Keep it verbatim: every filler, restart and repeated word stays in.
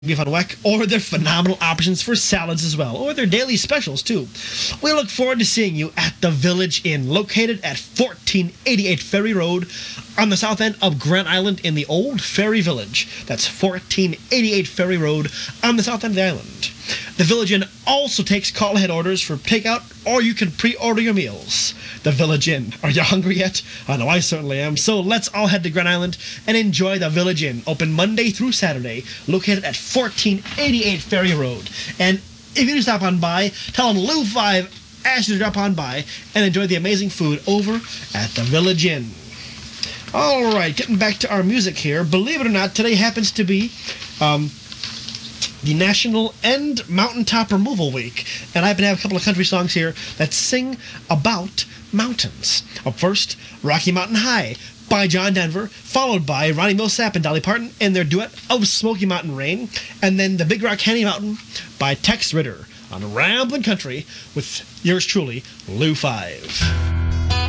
beef on weck, or their phenomenal options for salads as well, or their daily specials too. We look forward to seeing you at the Village Inn, located at fourteen eighty-eight Ferry Road on the south end of Grand Island in the Old Ferry Village. That's fourteen eighty-eight Ferry Road on the south end of the island. The Village Inn also takes call-ahead orders for takeout, or you can pre-order your meals. The Village Inn. Are you hungry yet? I know I certainly am. So let's all head to Grand Island and enjoy the Village Inn, open Monday through Saturday, located at fourteen eighty-eight Ferry Road. And if you do stop on by, tell them Lou five asked you to drop on by and enjoy the amazing food over at the Village Inn. All right, getting back to our music here. Believe it or not, today happens to be um, the National End Mountaintop Removal Week, and I happen to have a couple of country songs here that sing about mountains. Up first, Rocky Mountain High by John Denver, followed by Ronnie Milsap and Dolly Parton in their duet of Smoky Mountain Rain, and then The Big Rock Candy Mountain by Tex Ritter on Ramblin' Country with yours truly, Lou five.